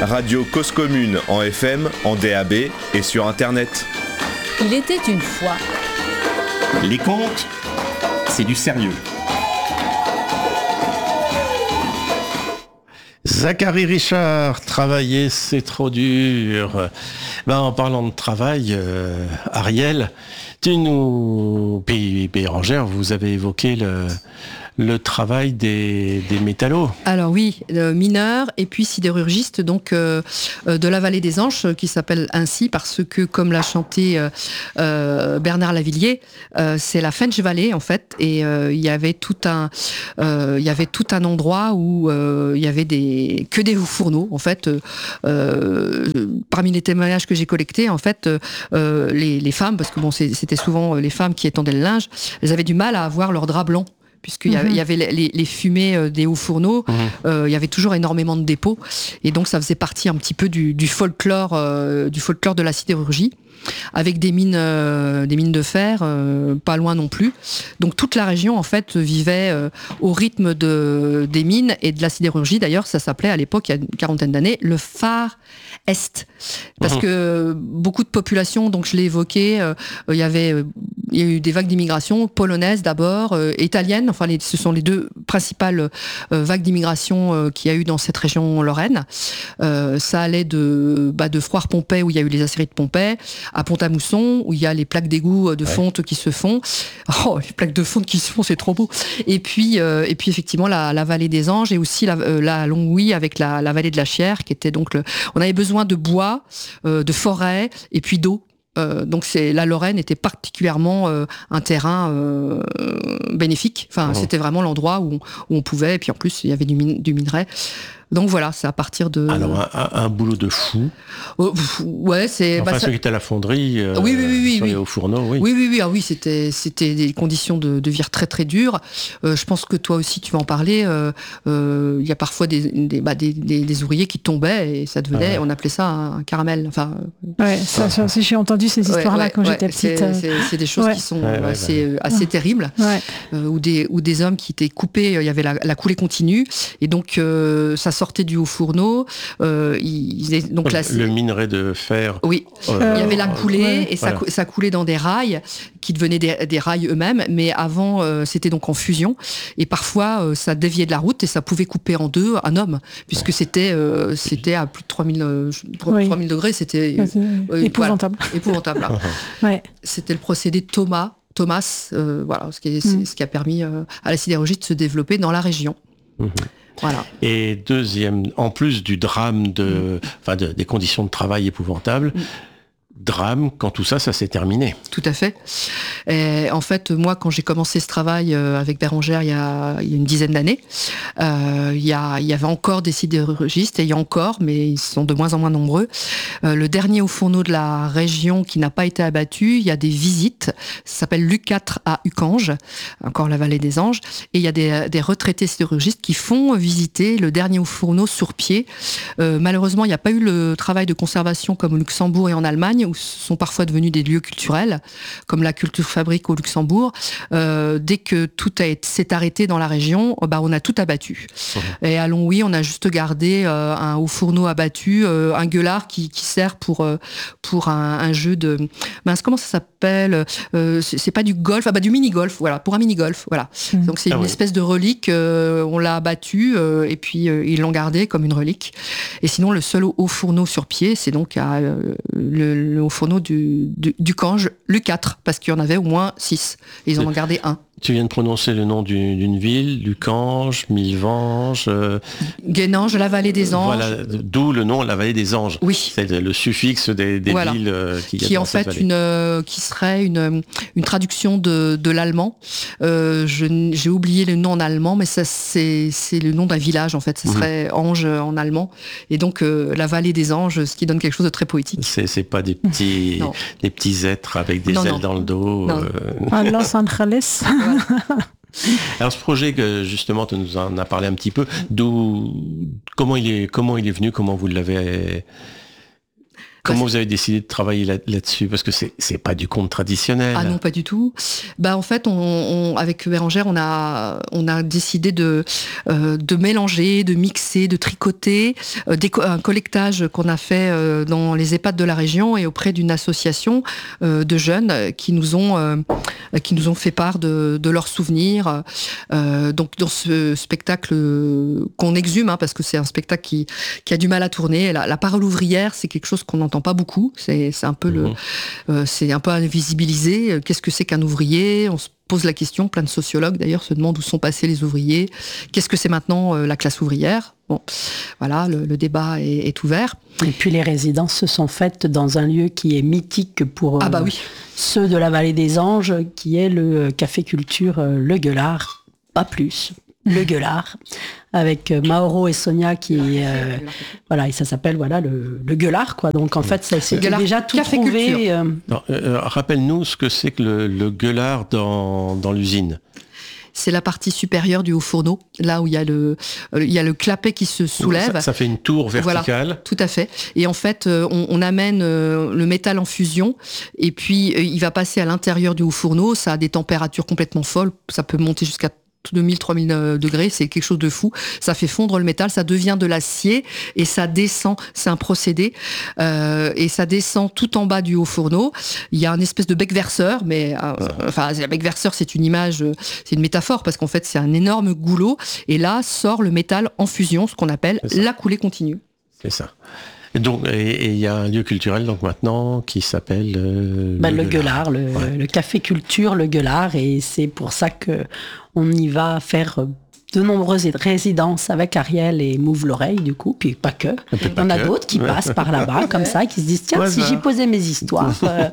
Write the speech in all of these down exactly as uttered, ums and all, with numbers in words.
Radio Cause Commune en F M, en D A B et sur Internet. Il était une fois. Les contes, c'est du sérieux. Zacharie Richard, travailler c'est trop dur. Ben, en parlant de travail, euh, Ariel, tu nous... Puis Bérangère, vous avez évoqué le... le travail des, des métallos. Alors oui, euh, mineurs et puis sidérurgistes, donc euh, euh, de la Vallée des Anges, qui s'appelle ainsi parce que, comme l'a chanté euh, euh, Bernard Lavilliers, euh, c'est la Fench Valley en fait, et euh, il y avait tout un, euh, il y avait tout un endroit où euh, il y avait des que des fourneaux en fait. Euh, parmi les témoignages que j'ai collectés, en fait, euh, les, les femmes, parce que bon, c'était souvent les femmes qui étendaient le linge, elles avaient du mal à avoir leur drap blanc. Puisqu'il y avait, mmh. y avait les, les fumées des hauts fourneaux, mmh. euh, il y avait toujours énormément de dépôts, et donc ça faisait partie un petit peu du, du folklore, euh, du folklore de la sidérurgie, avec des mines, euh, des mines de fer, euh, pas loin non plus. Donc toute la région en fait vivait euh, au rythme de des mines et de la sidérurgie. D'ailleurs, ça s'appelait à l'époque, il y a une quarantaine d'années, le Far Est, parce mmh. que beaucoup de populations, donc je l'ai évoqué, euh, il y avait, euh, il y a eu des vagues d'immigration polonaises d'abord, euh, italiennes. Enfin, les, ce sont les deux principales euh, vagues d'immigration euh, qu'il y a eu dans cette région Lorraine. Euh, ça allait de bah, de Froire-Pompey où il y a eu les aciéries de Pompey, à Pont-à-Mousson, où il y a les plaques d'égout de fonte ouais. qui se font. Oh, les plaques de fonte qui se font, c'est trop beau. Et puis, euh, et puis effectivement, la, la vallée des Anges et aussi la, euh, la Longwy avec la, la vallée de la Chière, qui était donc le... On avait besoin de bois, euh, de forêt et puis d'eau. Euh, donc c'est la Lorraine était particulièrement euh, un terrain euh, bénéfique. Enfin, mmh. c'était vraiment l'endroit où, où on pouvait. Et puis en plus, il y avait du, min- du minerai. Donc voilà, c'est à partir de... Alors, un, un boulot de fou. Oh, pff, ouais, c'est... Enfin, bah, ceux ça... qui étaient à la fonderie, euh, oui, oui, oui, oui, sur oui. les hauts fourneaux, oui. Oui, oui, oui, ah, oui c'était, c'était des conditions de, de vie très, très dures. Euh, je pense que toi aussi, tu vas en parler. Il euh, euh, y a parfois des, des, bah, des, des, des ouvriers qui tombaient et ça devenait... Ah ouais. On appelait ça un caramel. Enfin, ouais, ça, ça aussi, j'ai entendu ces histoires-là ouais, ouais, quand ouais, j'étais petite. C'est, c'est, c'est des choses ouais. qui sont ouais, ouais, assez, ouais. assez terribles. Ouais. Euh, ou, des, ou des hommes qui étaient coupés. Il y avait la, la coulée continue. Et donc, euh, ça sortait du haut fourneau. Euh, il, donc là, le minerai de fer. Oui, euh, il y avait la coulée euh, et ça, voilà. ça coulait dans des rails qui devenaient des, des rails eux-mêmes. Mais avant, euh, c'était donc en fusion et parfois euh, ça déviait de la route et ça pouvait couper en deux un homme puisque ouais. c'était euh, c'était à plus de trois mille, euh, oui. trois mille degrés. C'était euh, épouvantable. Voilà, épouvantable. Là. ouais. C'était le procédé Thomas. Thomas, euh, voilà, ce qui, est, mm. ce qui a permis euh, à la sidérurgie de se développer dans la région. Mm-hmm. Voilà. Et deuxième, en plus du drame de, enfin mmh. de, des conditions de travail épouvantables, mmh. drame quand tout ça, ça s'est terminé. Tout à fait. Et en fait, moi, quand j'ai commencé ce travail avec Bérangère il y a, il y a une dizaine d'années, euh, il, y a, il y avait encore des sidérurgistes, et il y a encore, mais ils sont de moins en moins nombreux. Euh, le dernier haut fourneau de la région qui n'a pas été abattu, il y a des visites, ça s'appelle l'U quatre à Ucange, encore la vallée des Anges, et il y a des, des retraités sidérurgistes qui font visiter le dernier haut fourneau sur pied. Euh, malheureusement, il n'y a pas eu le travail de conservation comme au Luxembourg et en Allemagne, où sont parfois devenus des lieux culturels, comme la Culture Fabrique au Luxembourg. Euh, dès que tout a été, s'est arrêté dans la région, bah, on a tout abattu. Mmh. Et à Longwy, on a juste gardé euh, un haut fourneau abattu, euh, un gueulard qui, qui sert pour, euh, pour un, un jeu de... Mince, comment ça s'appelle euh, c'est, c'est pas du golf, ah bah du mini-golf, voilà, pour un mini-golf, voilà. Mmh. Donc c'est ah une oui. espèce de relique, euh, on l'a abattu, euh, et puis euh, ils l'ont gardé comme une relique. Et sinon, le seul haut fourneau sur pied, c'est donc à, euh, le, le haut fourneau du, du, du Cange, l'U quatre, parce qu'il y en avait au moins six. Et ils en ont gardé un. Tu viens de prononcer le nom d'une, d'une ville, Lucange, Mivange... Euh... Guénange, la vallée des Anges. Voilà, d'où le nom, la vallée des Anges. Oui. C'est le suffixe des, des voilà. villes euh, qui, qui en fait une, euh, qui serait une, une traduction de, de l'allemand. Euh, je, j'ai oublié le nom en allemand, mais ça, c'est, c'est le nom d'un village en fait. Ce serait mmh. Ange en allemand. Et donc euh, la vallée des Anges, ce qui donne quelque chose de très poétique. C'est, c'est pas des petits, des petits êtres avec des non, ailes non. dans le dos. Non. Euh... Los Angeles. Alors ce projet que justement tu nous en as parlé un petit peu, d'où comment il est comment il est venu, comment vous l'avez Comment bah, vous avez décidé de travailler là, là-dessus? Parce que c'est, c'est pas du conte traditionnel. Ah non, pas du tout. Bah, en fait, on, on, avec Bérengère, on a, on a décidé de, euh, de mélanger, de mixer, de tricoter euh, des, un collectage qu'on a fait euh, dans les EHPAD de la région et auprès d'une association euh, de jeunes qui nous ont, euh, qui nous ont fait part de, de leurs souvenirs. Euh, donc, dans ce spectacle qu'on exhume, hein, parce que c'est un spectacle qui, qui a du mal à tourner. La, la parole ouvrière, c'est quelque chose qu'on n'entend pas beaucoup. C'est, c'est un peu mmh. le, euh, c'est un peu invisibilisé. Qu'est-ce que c'est qu'un ouvrier? On se pose la question. Plein de sociologues d'ailleurs se demandent où sont passés les ouvriers. Qu'est-ce que c'est maintenant euh, la classe ouvrière? Bon, voilà, le, le débat est, est ouvert. Et puis les résidences se sont faites dans un lieu qui est mythique pour euh, ah bah oui. ceux de la Vallée des Anges, qui est le Café Culture euh, Le Gueulard, pas plus. Le Gueulard, avec Mauro et Sonia qui euh, voilà, et ça s'appelle voilà le, le Gueulard quoi. Donc en fait ça, c'est déjà tout Café trouvé. Euh... Non, euh, rappelle-nous ce que c'est que le, le Gueulard dans, dans l'usine. C'est la partie supérieure du haut fourneau, là où il y a le, il y a le clapet qui se soulève. Ça, ça fait une tour verticale. Voilà, tout à fait. Et en fait, on, on amène le métal en fusion, et puis il va passer à l'intérieur du haut fourneau. Ça a des températures complètement folles. Ça peut monter jusqu'à deux mille, trois mille degrés, c'est quelque chose de fou. Ça fait fondre le métal, ça devient de l'acier et ça descend. C'est un procédé euh, et ça descend tout en bas du haut fourneau. Il y a une espèce de bec verseur, mais euh, enfin, le bec verseur, c'est une image, c'est une métaphore parce qu'en fait, c'est un énorme goulot et là sort le métal en fusion, ce qu'on appelle la coulée continue. C'est ça. Et donc, et il y a un lieu culturel donc maintenant qui s'appelle euh, bah, le, le Gueulard, le, ouais. le Café Culture Le Gueulard, et c'est pour ça que on y va faire de nombreuses résidences avec Ariel et Mouve l'oreille du coup, puis pas que. Il y en a d'autres qui passent par là-bas comme ça, qui se disent tiens, ouais, si ça. J'y posais mes histoires. euh,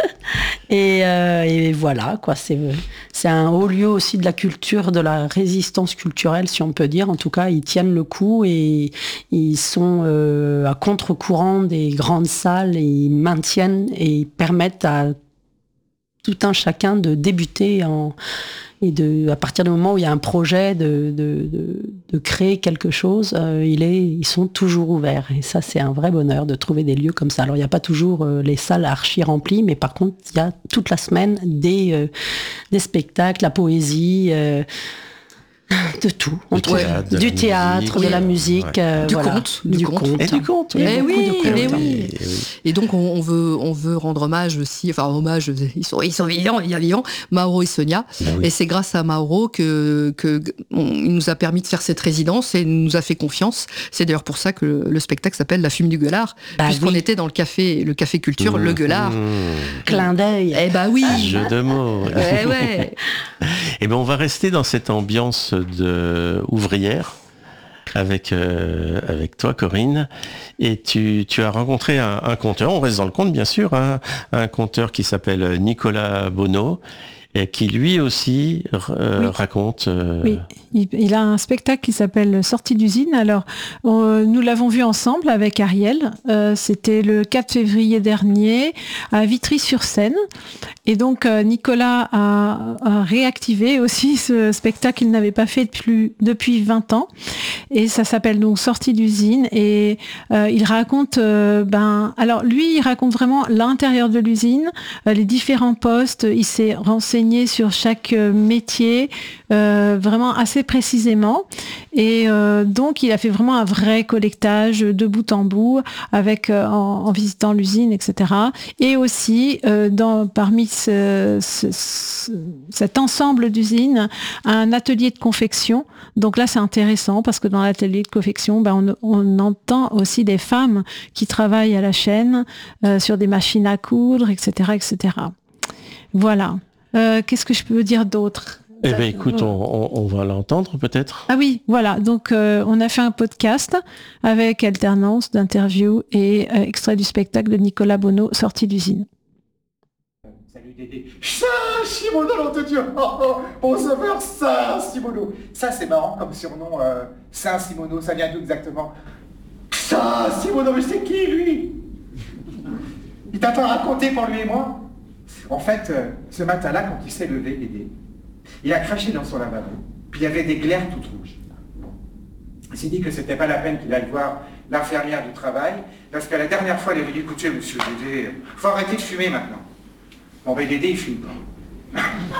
et, euh, et voilà quoi, c'est c'est un haut lieu aussi de la culture, de la résistance culturelle si on peut dire. En tout cas, ils tiennent le coup et ils sont euh, à contre-courant des grandes salles et ils maintiennent et ils permettent à tout un chacun de débuter en et de, à partir du moment où il y a un projet de, de, de, de créer quelque chose, euh, il est, ils sont toujours ouverts. Et ça, c'est un vrai bonheur de trouver des lieux comme ça. Alors, il n'y a pas toujours euh, les salles archi remplies, mais par contre, il y a toute la semaine des, euh, des spectacles, la poésie, euh, de tout. Du théâtre, de du la théâtre, musique, de ouais. la musique, ouais. euh, du, voilà. conte, du, du conte, conte, et du conte. Oui, et, oui, de et, conte. oui. Et, oui. Et donc on, on veut, on veut rendre hommage aussi, enfin hommage, ils sont, ils sont vivants, il y a vivants, Mauro et Sonia. Ben oui. Et c'est grâce à Mauro que, que on, il nous a permis de faire cette résidence et nous a fait confiance. C'est d'ailleurs pour ça que le, le spectacle s'appelle La Fume du Gueulard, bah puisqu'on oui. était dans le café, le café culture, mmh. le Gueulard. Mmh. Clin d'œil. Eh bah oui. Jeu de mots. Eh ouais. Et ben on va rester dans cette ambiance de ouvrière avec euh, avec toi Corinne, et tu, tu as rencontré un, un conteur, on reste dans le conte bien sûr, hein, un conteur qui s'appelle Nicolas Bonneau et qui lui aussi euh, oui. raconte... Euh... Oui, il, il a un spectacle qui s'appelle Sortie d'usine. Alors, on, nous l'avons vu ensemble avec Ariel. Euh, c'était le quatre février dernier à Vitry-sur-Seine. Et donc, euh, Nicolas a, a réactivé aussi ce spectacle qu'il n'avait pas fait depuis, depuis vingt ans. Et ça s'appelle donc Sortie d'usine. Et euh, il raconte... Euh, ben, alors, lui, il raconte vraiment l'intérieur de l'usine, euh, les différents postes. Il s'est renseigné sur chaque métier euh, vraiment assez précisément, et euh, donc il a fait vraiment un vrai collectage de bout en bout avec euh, en, en visitant l'usine, et cetera. Et aussi euh, dans parmi ce, ce, ce, cet ensemble d'usines, un atelier de confection. Donc là c'est intéressant parce que dans l'atelier de confection, ben, on, on entend aussi des femmes qui travaillent à la chaîne euh, sur des machines à coudre, et cetera, et cetera. Voilà. Euh, qu'est-ce que je peux dire d'autre ? Eh bien, écoute, on, on, on va l'entendre peut-être. Ah oui, voilà. Donc, euh, on a fait un podcast avec alternance d'interviews et euh, extrait du spectacle de Nicolas Bonneau, Sortie d'usine. Salut Dédé. Ça, Simono, nom de Dieu. Oh, oh, bon sauveur, ça, Simono. Ça, c'est marrant comme surnom. Euh, Saint-Simono, ça vient d'où exactement ? Ça, Simono, mais c'est qui, lui ? Il t'a pas raconté pour lui et moi ? En fait, euh, ce matin-là, quand il s'est levé, Dédé, il a craché dans son lavabo, puis il y avait des glaires toutes rouges. Bon. Il s'est dit que c'était pas la peine qu'il aille voir l'infirmière du travail, parce que la dernière fois, elle avait dit, écoutez, monsieur Dédé, faut arrêter de fumer maintenant. Bon, ben Dédé, il fume pas.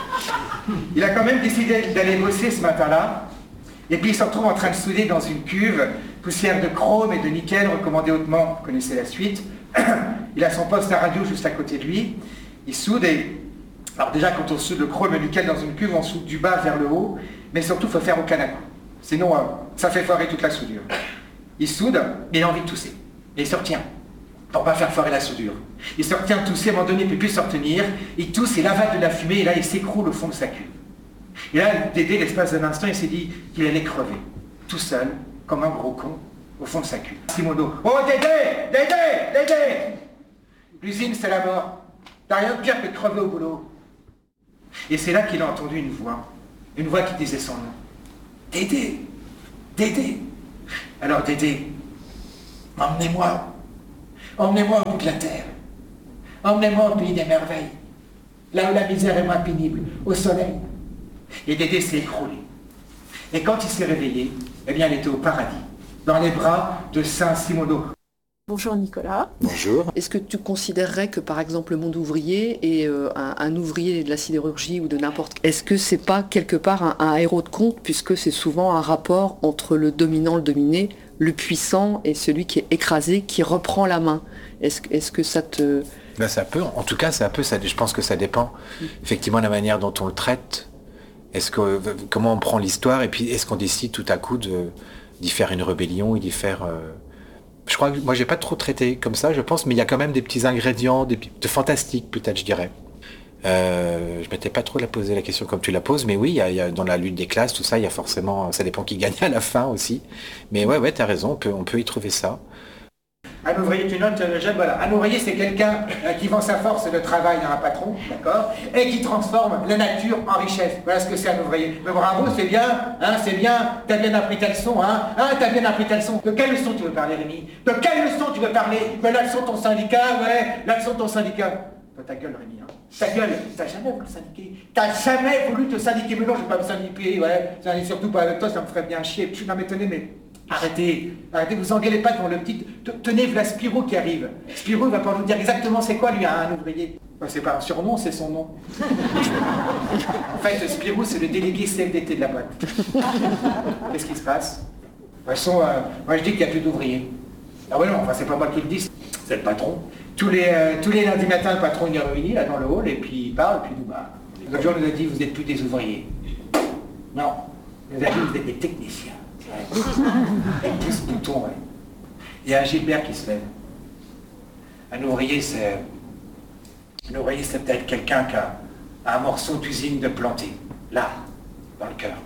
Il a quand même décidé d'aller bosser ce matin-là, et puis il se retrouve en train de souder dans une cuve, poussière de chrome et de nickel, recommandée hautement, vous connaissez la suite. Il a son poste à radio juste à côté de lui, il soude et... Alors déjà, quand on soude le chrome et le nickel dans une cuve, on soude du bas vers le haut, mais surtout, il faut faire au canapé. Sinon, euh, ça fait foirer toute la soudure. Il soude, et il a envie de tousser. Et il se retient, pour pas faire foirer la soudure. Il se retient de tousser, à un moment donné, il ne peut plus se retenir. Il tousse, il avale de la fumée, et là, il s'écroule au fond de sa cuve. Et là, Dédé, l'espace d'un instant, il s'est dit qu'il allait crever, tout seul, comme un gros con, au fond de sa cuve. Simono, oh Dédé, Dédé, Dédé! L'usine, c'est la mort. T'as rien de pire que de crever au boulot. Et c'est là qu'il a entendu une voix, une voix qui disait son nom. Dédé, Dédé. Alors Dédé, emmenez-moi, emmenez-moi au bout de la terre, emmenez-moi au pays des merveilles, là où la misère est moins pénible, au soleil. Et Dédé s'est écroulé. Et quand il s'est réveillé, eh bien, il était au paradis, dans les bras de Saint Simono. Bonjour Nicolas. Bonjour. Est-ce que tu considérerais que par exemple le monde ouvrier et euh, un, un ouvrier de la sidérurgie ou de n'importe quel... Est-ce que c'est pas quelque part un, un héros de conte puisque c'est souvent un rapport entre le dominant, le dominé, le puissant et celui qui est écrasé, qui reprend la main. Est-ce, est-ce que ça te... Ben ça peut, en tout cas c'est un peu ça, je pense que ça dépend effectivement de la manière dont on le traite. Est-ce que, comment on prend l'histoire et puis est-ce qu'on décide tout à coup de, d'y faire une rébellion et d'y faire... Euh... Je crois que moi j'ai pas trop traité comme ça, je pense, mais il y a quand même des petits ingrédients, des petits, de fantastique peut-être, je dirais. Euh, je m'étais pas trop la posé la question comme tu la poses, mais oui, il y a, il y a, dans la lutte des classes, tout ça, il y a forcément, ça dépend qui gagne à la fin aussi. Mais ouais, ouais, t'as raison, on peut, on peut y trouver ça. Un ouvrier, tu notes, euh, j'aime, voilà. Un ouvrier, c'est quelqu'un euh, qui vend sa force de travail à un patron, d'accord, et qui transforme la nature en richesse. Voilà ce que c'est un ouvrier. Mais bravo, c'est bien, hein, c'est bien, t'as bien appris ta leçon, hein, hein, t'as bien appris ta leçon. De quelle leçon tu veux parler, Rémi? De quelle leçon tu veux parler? De la leçon de ton syndicat, ouais, la leçon de ton syndicat. Toi, ta gueule, Rémi, hein. Ta gueule, t'as jamais voulu syndiquer. T'as jamais voulu te syndiquer. Mais non, je vais pas me syndiquer, ouais. Ça n'est surtout pas avec toi, ça me ferait bien chier. Je suis pas m'étonner, mais... Arrêtez, arrêtez, vous engueulez pas devant le petit... Tenez, voilà Spirou qui arrive. Spirou va pas nous dire exactement c'est quoi lui, hein, un ouvrier. Enfin, c'est pas un surnom, c'est son nom. En fait, Spirou, c'est le délégué C F D T de la boîte. Qu'est-ce qui se passe? De toute façon, euh, moi je dis qu'il n'y a plus d'ouvriers. Ah ouais non, enfin c'est pas moi qui le dis, c'est le patron. Tous les, euh, tous les lundis matins, le patron il est réuni là dans le hall et puis il parle, et puis nous, bah... L'autre jour, il nous a dit, vous n'êtes plus des ouvriers. Non, il nous a dit, vous êtes des techniciens. Ouais. Avec tout ce bouton, ouais. Il y a un Gilbert qui se lève. Un ouvrier, c'est... Un ouvrier, c'est peut-être quelqu'un qui a un morceau d'usine de planter, là, dans le cœur.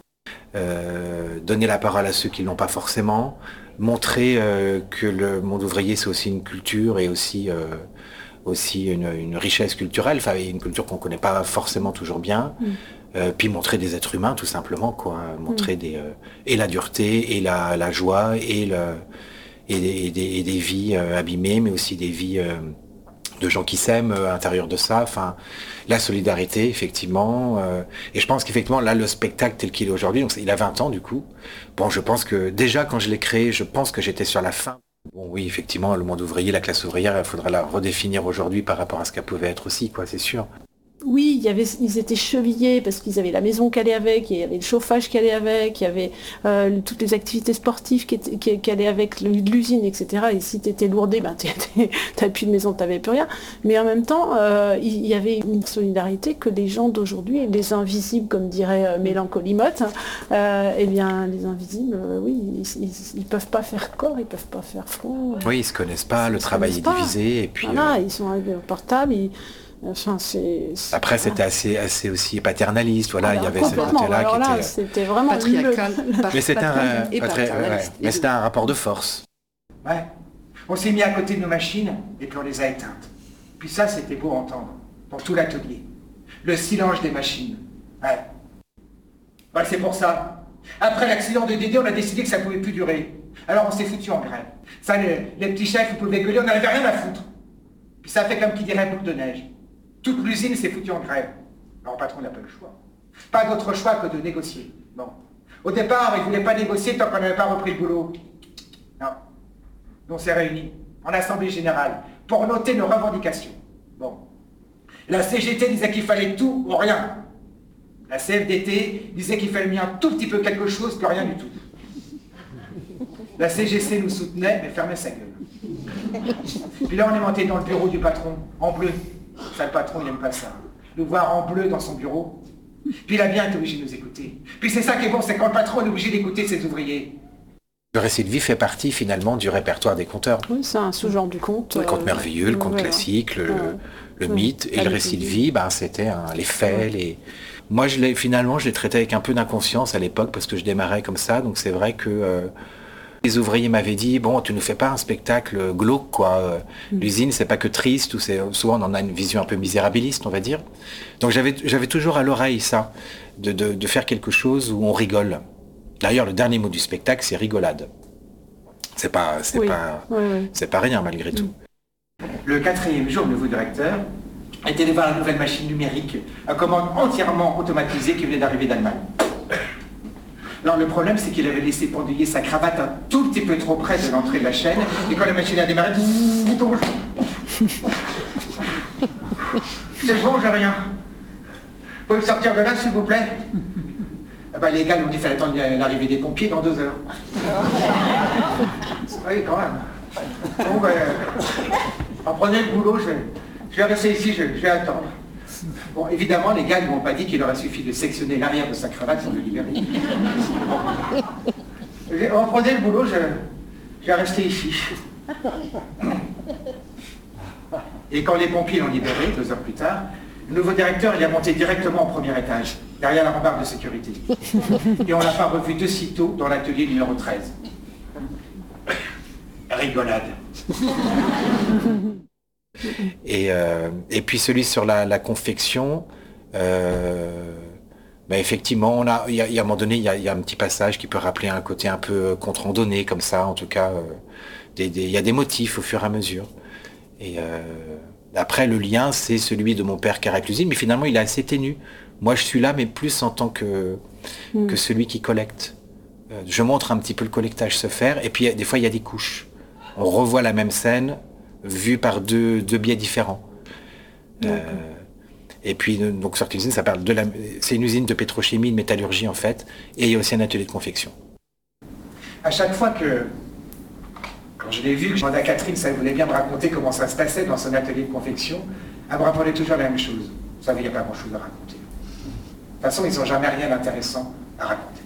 Euh, donner la parole à ceux qui l'ont pas forcément, montrer euh, que le monde ouvrier, c'est aussi une culture et aussi, euh, aussi une, une richesse culturelle, enfin une culture qu'on connaît pas forcément toujours bien. Mm. Euh, puis montrer des êtres humains tout simplement, quoi. Montrer mmh. des, euh, et la dureté, et la, la joie, et, le, et, des, et, des, et des vies euh, abîmées, mais aussi des vies euh, de gens qui s'aiment euh, à l'intérieur de ça. Enfin, la solidarité, effectivement. Euh, et je pense qu'effectivement, là, le spectacle tel qu'il est aujourd'hui, donc il a vingt ans du coup. Bon, je pense que déjà quand je l'ai créé, je pense que j'étais sur la fin. Bon, oui, effectivement, le monde ouvrier, la classe ouvrière, il faudra la redéfinir aujourd'hui par rapport à ce qu'elle pouvait être aussi, quoi, c'est sûr. Oui, il y avait, ils étaient chevillés parce qu'ils avaient la maison qui allait avec, il y avait le chauffage qui allait avec, il y avait euh, toutes les activités sportives qui, étaient, qui, qui allaient avec l'usine, et cetera. Et si tu étais lourdé, ben, t'avais plus de maison, t'avais plus rien. Mais en même temps, euh, il y avait une solidarité que les gens d'aujourd'hui, les invisibles, comme dirait euh, Mélancolie Motte, euh, eh bien, les invisibles, euh, oui, ils, ils, ils peuvent pas faire corps, ils peuvent pas faire front. Euh, oui, ils se connaissent pas, le travail est divisé, et puis... Voilà, euh... ils sont arrivés au portable, ils... Enfin, c'est, c'est... Après, c'était assez, assez aussi paternaliste. Voilà, alors, il y avait ce côté-là alors qui là, était c'était vraiment patriarcal. Le... Mais c'était un, patri... ouais. Mais c'était un rapport de force. Ouais. On s'est mis à côté de nos machines et puis on les a éteintes. Puis ça, c'était beau à entendre dans tout l'atelier. Le silence des machines. Ouais. Ouais, c'est pour ça. Après l'accident de Dédé, on a décidé que ça pouvait plus durer. Alors on s'est foutu en grève. Ça, les, les petits chefs, ils pouvaient gueuler, on n'avait rien à foutre. Puis ça fait comme qui dirait boule de neige. Toute l'usine s'est foutue en grève. Alors le patron n'a pas le choix. Pas d'autre choix que de négocier. Bon. Au départ, il ne voulait pas négocier tant qu'on n'avait pas repris le boulot. Non. on s'est réunis en assemblée générale pour noter nos revendications. Bon. La C G T disait qu'il fallait tout ou rien. La C F D T disait qu'il fallait mis un tout petit peu quelque chose que rien du tout. La C G C nous soutenait, mais fermait sa gueule. Puis là, on est monté dans le bureau du patron, en bleu. Ça, le patron, il n'aime pas ça. Nous voir en bleu dans son bureau. Puis il a bien été obligé de nous écouter. Puis c'est ça qui est bon, c'est quand le patron est obligé d'écouter ses ouvriers. Le récit de vie fait partie finalement du répertoire des conteurs. Oui, c'est un sous-genre du conte. Le conte euh, merveilleux, le conte voilà. classique, le, Ouais. le Ouais. mythe. Et Ah, le le récit de mythe. vie, ben, c'était hein, les faits. Ouais. Les... Moi, je l'ai, finalement, je l'ai traité avec un peu d'inconscience à l'époque parce que je démarrais comme ça. Donc c'est vrai que euh, les ouvriers m'avaient dit, bon, tu ne fais pas un spectacle glauque, quoi. Mm. L'usine, c'est pas que triste, ou c'est, souvent on en a une vision un peu misérabiliste, on va dire. Donc j'avais, j'avais toujours à l'oreille ça, de, de, de faire quelque chose où on rigole. D'ailleurs, le dernier mot du spectacle, c'est rigolade. C'est pas, c'est Oui. pas, Ouais, ouais. c'est pas rien malgré tout. Le quatrième jour, le nouveau directeur était allé voir la nouvelle machine numérique à commande entièrement automatisée qui venait d'arriver d'Allemagne. Alors le problème, c'est qu'il avait laissé pendouiller sa cravate un tout petit peu trop près de l'entrée de la chaîne, et quand la machine a démarré, il tombe. C'est bon, j'ai rien. Vous pouvez me sortir de là, s'il vous plaît? Ah bah, les gars, ils m'ont dit qu'il fallait attendre l'arrivée des pompiers dans deux heures. Oui, quand même. Bon, ben, en prenez le boulot, je vais, je vais rester ici, je, je vais attendre. Bon, évidemment, les gars ne m'ont pas dit qu'il aurait suffi de sectionner l'arrière de sa cravate pour le libérer. En prenez le boulot, je, je vais rester ici. Et quand les pompiers l'ont libéré, deux heures plus tard, le nouveau directeur, il a monté directement au premier étage, derrière la rambarde de sécurité. Et on l'a pas revu de sitôt dans l'atelier numéro treize. Rigolade. Et, euh, et puis celui sur la, la confection, euh, bah effectivement, on a, il y a, il y a un moment donné, il y a, il y a un petit passage qui peut rappeler un côté un peu contre-randonné, comme ça, en tout cas, euh, des, des, il y a des motifs au fur et à mesure. Et euh, après, le lien, c'est celui de mon père qui arrête l'usine, mais finalement, il est assez ténu. Moi, je suis là, mais plus en tant que, mm. que celui qui collecte. Euh, je montre un petit peu le collectage se faire, et puis des fois, il y a des couches. On revoit la même scène, vue par deux, deux biais différents. Euh, et puis, donc, sortie d'usine, ça parle de la, c'est une usine de pétrochimie, de métallurgie, en fait, et il y a aussi un atelier de confection. À chaque fois que, quand je l'ai vu, que je demandais à Catherine si elle voulait bien me raconter comment ça se passait dans son atelier de confection, elle me répondait toujours la même chose. Vous savez, il n'y a pas grand-chose à raconter. De toute façon, ils n'ont jamais rien d'intéressant à raconter.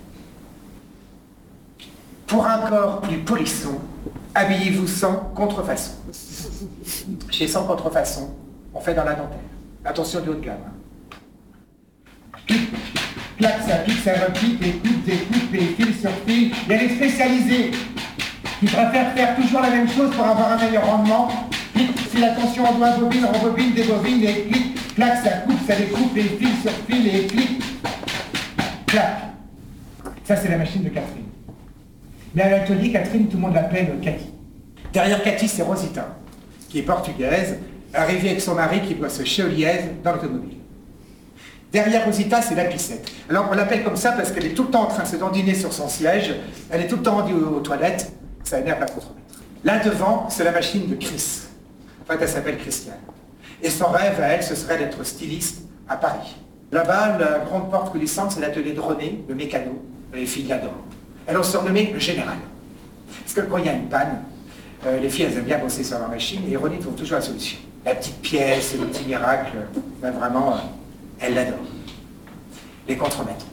Pour un corps plus polisson, habillez-vous sans contrefaçon. Chez Sans Contrefaçon, on fait dans la dentelle. Attention du haut de gamme. Pique, claque, ça pique, ça repique, découpe, découpe, et fil sur fil. Il y a les spécialisés qui préfèrent faire toujours la même chose pour avoir un meilleur rendement. Clic, si la tension en doigt bobine, rebobine, débobine, et clic, claque, ça coupe, ça découpe, et fil sur fil, et clic, claque. Ça, c'est la machine de Catherine. Mais à l'atelier, Catherine, tout le monde l'appelle Cathy. Derrière Cathy, c'est Rosita, qui est portugaise, arrivée avec son mari qui bosse chez Oliez dans l'automobile. Derrière Rosita, c'est la Pissette. Alors on l'appelle comme ça parce qu'elle est tout le temps en train de se dandiner sur son siège, elle est tout le temps rendue aux, aux toilettes, ça énerve la contremaître. Là devant, c'est la machine de Chris. En fait, elle s'appelle Christiane. Et son rêve à elle, ce serait d'être styliste à Paris. Là-bas, la grande porte coulissante, c'est l'atelier de René, le mécano. Les filles l'adorent. Elles l'ont surnommé le général. Parce que quand il y a une panne, euh, les filles, elles aiment bien bosser sur leur machine, et René trouve toujours la solution. La petite pièce, le petit miracle, ben vraiment, euh, elle l'adore. Les contremaîtres.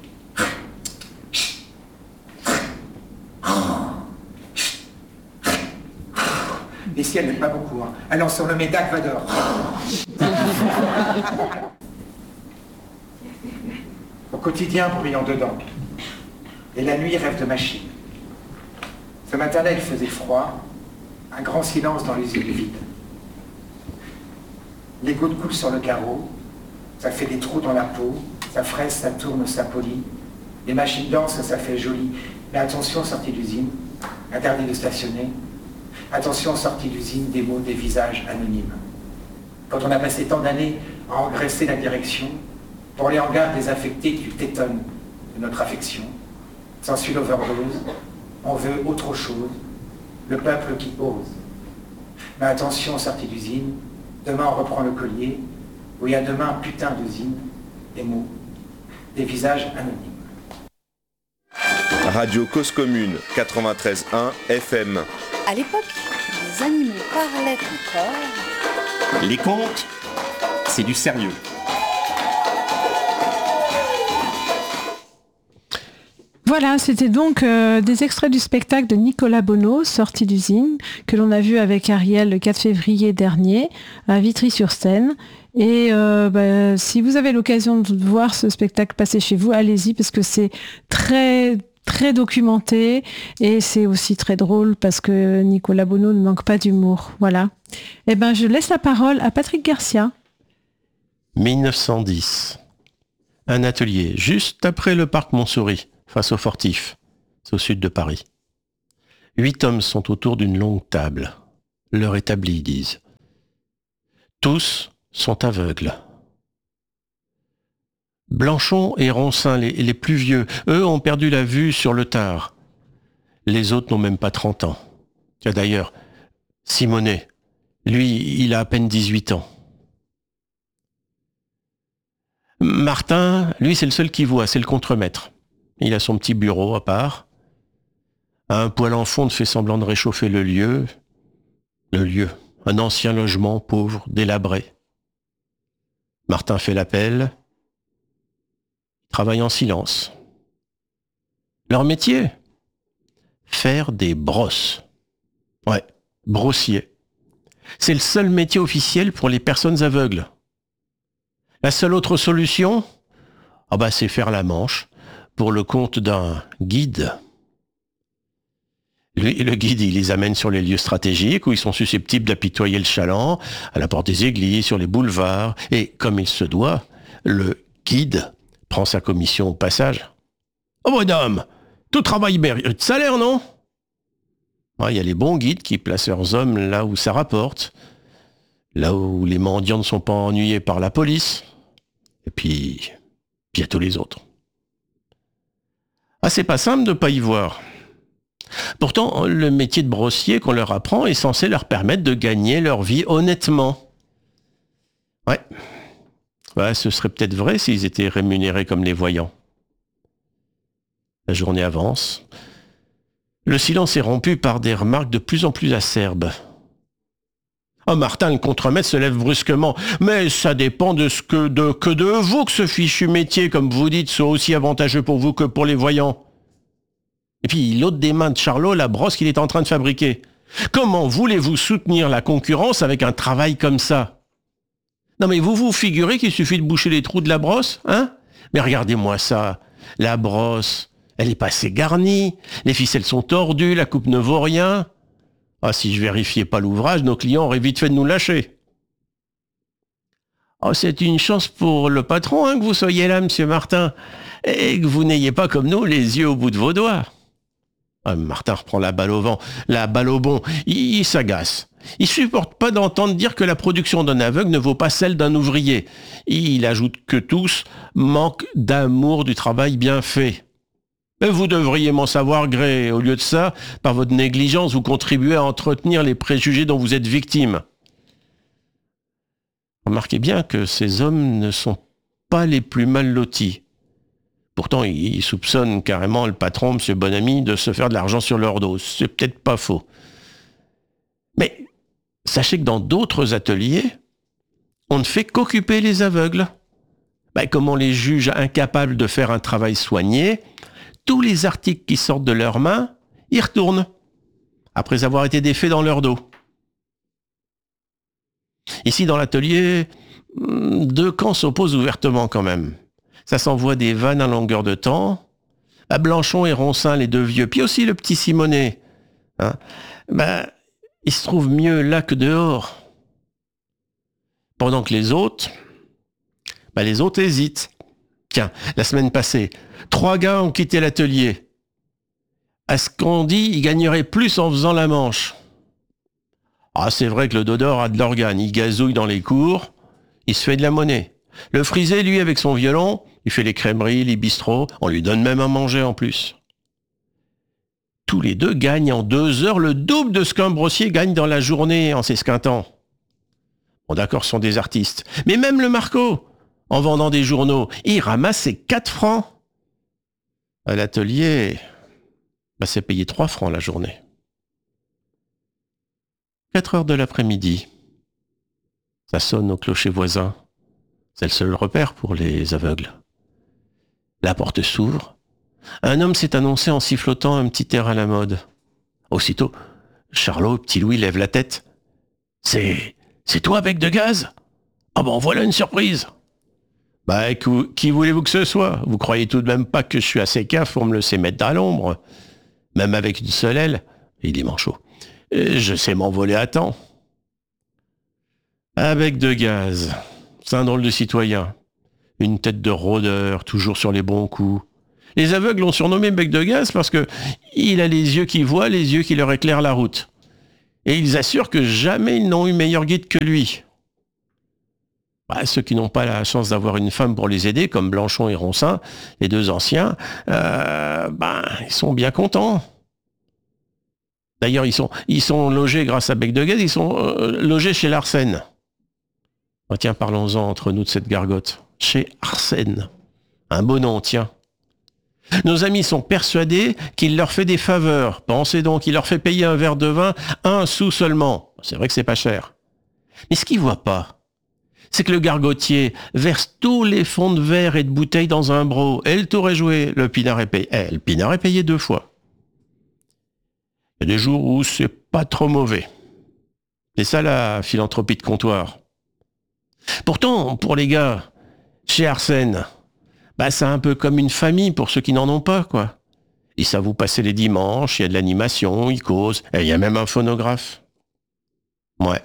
Les filles, elles n'aiment pas beaucoup. Hein. Elles l'ont surnommé Dark Vador. Au quotidien, bruyant dedans. Et la nuit, rêve de machine. Ce matin-là, il faisait froid. Un grand silence dans les yeux du vide. Les gouttes coulent sur le carreau. Ça fait des trous dans la peau. Ça fraise, ça tourne, ça polit. Les machines dansent, ça fait joli. Mais attention, sortie d'usine. Interdit de stationner. Attention, sortie d'usine, des mots, des visages anonymes. Quand on a passé tant d'années à engraisser la direction, pour les hangars désaffectés qui tétonnent de notre affection, s'ensuit l'overdose, on veut autre chose, le peuple qui ose. Mais attention, sortie d'usine, demain on reprend le collier, où il y a demain putain d'usine, des mots, des visages anonymes. Radio Cause Commune quatre-vingt-treize point un F M. À l'époque, les animaux parlaient encore. Les contes, c'est du sérieux. Voilà, c'était donc euh, des extraits du spectacle de Nicolas Bonneau, Sortie d'usine, que l'on a vu avec Ariel le quatre février dernier à Vitry-sur-Seine. Et euh, bah, si vous avez l'occasion de voir ce spectacle passer chez vous, allez-y parce que c'est très très documenté et c'est aussi très drôle parce que Nicolas Bonneau ne manque pas d'humour. Voilà. Eh ben, je laisse la parole à Patrick Garcia. mille neuf cent dix. Un atelier juste après le parc Montsouris, face au Fortif, c'est au sud de Paris. Huit hommes sont autour d'une longue table. L'heure établie, ils disent. Tous sont aveugles. Blanchon et Roncin, les, les plus vieux, eux ont perdu la vue sur le tard. Les autres n'ont même pas trente ans. Tiens, d'ailleurs, Simonet, lui, il a à peine dix-huit ans. Martin, lui, c'est le seul qui voit, c'est le contremaître. Il a son petit bureau à part. Un poêle en fonte fait semblant de réchauffer le lieu. Le lieu, un ancien logement pauvre, délabré. Martin fait l'appel. Il travaille en silence. Leur métier ? Faire des brosses. Ouais, brossier. C'est le seul métier officiel pour les personnes aveugles. La seule autre solution ? Ah bah c'est faire la manche pour le compte d'un guide. Lui, le guide, il les amène sur les lieux stratégiques où ils sont susceptibles d'apitoyer le chaland, à la porte des églises, sur les boulevards. Et comme il se doit, le guide prend sa commission au passage. Oh madame, tout travail mérite salaire, non ? Il y a les bons guides qui placent leurs hommes là où ça rapporte, là où les mendiants ne sont pas ennuyés par la police. Et puis, puis il y a tous les autres. Ah, c'est pas simple de pas y voir. Pourtant, le métier de brossier qu'on leur apprend est censé leur permettre de gagner leur vie honnêtement. Ouais. Ouais, ce serait peut-être vrai s'ils étaient rémunérés comme les voyants. La journée avance. Le silence est rompu par des remarques de plus en plus acerbes. Oh, Martin, le contremaître, se lève brusquement. Mais ça dépend de ce que de, que de vous que ce fichu métier, comme vous dites, soit aussi avantageux pour vous que pour les voyants. Et puis, il ôte des mains de Charlot la brosse qu'il est en train de fabriquer. Comment voulez-vous soutenir la concurrence avec un travail comme ça ? Non mais vous vous figurez qu'il suffit de boucher les trous de la brosse, hein ? Mais regardez-moi ça, la brosse, elle est pas assez garnie, les ficelles sont tordues, la coupe ne vaut rien. Ah, si je vérifiais pas l'ouvrage, nos clients auraient vite fait de nous lâcher. Oh, c'est une chance pour le patron hein, que vous soyez là, monsieur Martin, et que vous n'ayez pas comme nous les yeux au bout de vos doigts. Ah, Martin reprend la balle au vent, la balle au bond, il, il s'agace. Il supporte pas d'entendre dire que la production d'un aveugle ne vaut pas celle d'un ouvrier. Il ajoute que tous manquent d'amour du travail bien fait. Vous devriez m'en savoir gré. Au lieu de ça, par votre négligence, vous contribuez à entretenir les préjugés dont vous êtes victime. Remarquez bien que ces hommes ne sont pas les plus mal lotis. Pourtant, ils soupçonnent carrément le patron, M. Bonamy, de se faire de l'argent sur leur dos. C'est peut-être pas faux. Mais sachez que dans d'autres ateliers, on ne fait qu'occuper les aveugles. Ben, comme on les juge incapables de faire un travail soigné, tous les articles qui sortent de leurs mains, ils retournent, après avoir été défaits dans leur dos. Ici, dans l'atelier, deux camps s'opposent ouvertement quand même. Ça s'envoie des vannes à longueur de temps. Ben, Blanchon et Roncin, les deux vieux, puis aussi le petit Simonet. Hein, ben, ils se trouvent mieux là que dehors. Pendant que les autres, ben, les autres hésitent. Tiens, la semaine passée, trois gars ont quitté l'atelier. À ce qu'on dit, ils gagneraient plus en faisant la manche. Ah, c'est vrai que le dodor a de l'organe, il gazouille dans les cours, il se fait de la monnaie. Le frisé, lui, avec son violon, il fait les crèmeries, les bistrots, on lui donne même à manger en plus. tous les deux gagnent en deux heures le double de ce qu'un brossier gagne dans la journée en s'esquintant. Bon, d'accord, ce sont des artistes. Mais même le Marco, en vendant des journaux, il ramasse ses quatre francs. À l'atelier, bah, c'est payé trois francs la journée. quatre heures de l'après-midi. Ça sonne au clocher voisin. C'est le seul repère pour les aveugles. La porte s'ouvre. Un homme s'est annoncé en sifflotant un petit air à la mode. Aussitôt, Charlot, petit Louis, lève la tête. « C'est... c'est toi, bec de gaz ? Ah bon, voilà une surprise !» Bah, qui voulez-vous que ce soit ? Vous croyez tout de même pas que je suis assez caf pour me laisser mettre à l'ombre ? Même avec une seule aile, il est manchot. Je sais m'envoler à temps. Un bec de gaz, c'est un drôle de citoyen. Une tête de rôdeur, toujours sur les bons coups. Les aveugles l'ont surnommé bec de gaz parce que il a les yeux qui voient, les yeux qui leur éclairent la route. Et ils assurent que jamais ils n'ont eu meilleur guide que lui. Bah, ceux qui n'ont pas la chance d'avoir une femme pour les aider, comme Blanchon et Roncin, les deux anciens, euh, ben, ils sont bien contents. D'ailleurs, ils sont, ils sont logés grâce à bec de gaz, ils sont euh, logés chez Larsen. Oh, tiens, parlons-en entre nous de cette gargote. Chez Arsène. Un beau nom, tiens. Nos amis sont persuadés qu'il leur fait des faveurs. Pensez donc, il leur fait payer un verre de vin, un sou seulement. C'est vrai que c'est pas cher. Mais ce qu'ils voient pas, c'est que le gargotier verse tous les fonds de verre et de bouteilles dans un broc. Et le tour est joué. Le pinard est payé. Eh, le pinard est payé deux fois. Il y a des jours où c'est pas trop mauvais. C'est ça la philanthropie de comptoir. Pourtant, pour les gars, chez Arsène, bah, c'est un peu comme une famille pour ceux qui n'en ont pas, quoi. Ils savent vous passer les dimanches, il y a de l'animation, ils causent, et il y a même un phonographe. Ouais.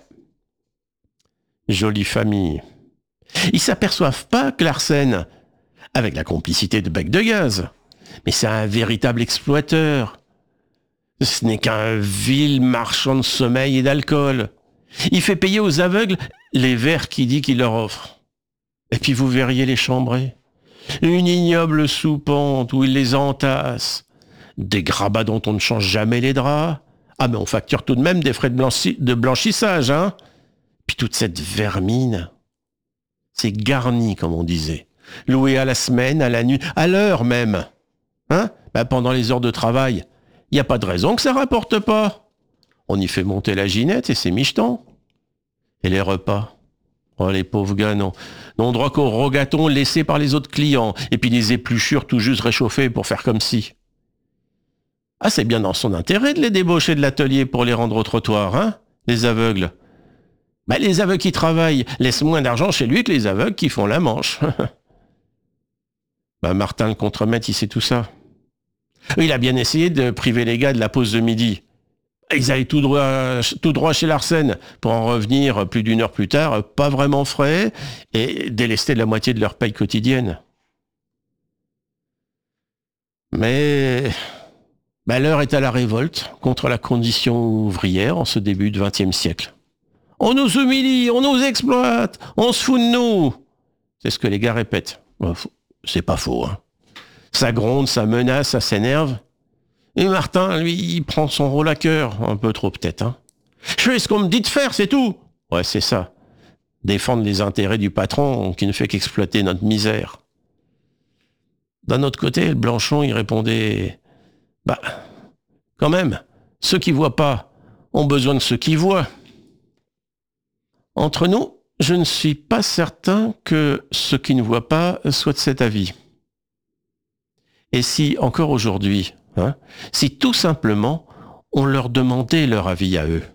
Jolie famille. Ils s'aperçoivent pas que l'Arsène, avec la complicité de bec de gaz, mais c'est un véritable exploiteur. Ce n'est qu'un vil marchand de sommeil et d'alcool. Il fait payer aux aveugles les verres qu'il dit qu'il leur offre. Et puis vous verriez les chambrées. Une ignoble soupente où il les entasse. Des grabats dont on ne change jamais les draps. Ah mais on facture tout de même des frais de, blanchi- de blanchissage, hein. Puis toute cette vermine. C'est garni, comme on disait. Loué à la semaine, à la nuit, à l'heure même. Hein ? Ben, pendant les heures de travail. Il n'y a pas de raison que ça rapporte pas. On y fait monter la ginette et c'est micheton. Et les repas. Oh, les pauvres gars, non. N'ont droit qu'aux rogatons laissés par les autres clients. Et puis les épluchures tout juste réchauffées pour faire comme si. Ah, c'est bien dans son intérêt de les débaucher de l'atelier pour les rendre au trottoir, hein, les aveugles. Ben, les aveugles qui travaillent laissent moins d'argent chez lui que les aveugles qui font la manche. Ben, Martin le contremaître, il sait tout ça. Il a bien essayé de priver les gars de la pause de midi. Ils allaient tout droit, tout droit chez Larsen pour en revenir plus d'une heure plus tard, pas vraiment frais, et délester de la moitié de leur paye quotidienne. Mais ben, l'heure est à la révolte contre la condition ouvrière en ce début du vingtième siècle. On nous humilie, on nous exploite, on se fout de nous. C'est ce que les gars répètent. C'est pas faux, hein. Ça gronde, ça menace, ça s'énerve. Et Martin, lui, il prend son rôle à cœur. Un peu trop peut-être, hein. Je fais ce qu'on me dit de faire, c'est tout. Ouais, c'est ça. Défendre les intérêts du patron qui ne fait qu'exploiter notre misère. D'un autre côté, le Blanchon, il répondait... Bah, quand même, ceux qui voient pas ont besoin de ceux qui voient. Entre nous, je ne suis pas certain que ceux qui ne voient pas soient de cet avis. Et si, encore aujourd'hui, hein, si tout simplement, on leur demandait leur avis à eux.